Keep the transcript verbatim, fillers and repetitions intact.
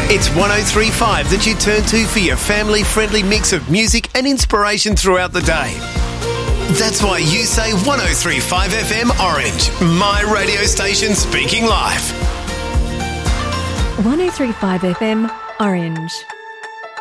It's one oh three point five that you turn to for your family-friendly mix of music and inspiration throughout the day. That's why you say one oh three point five F M Orange, my radio station speaking live. one oh three point five F M Orange.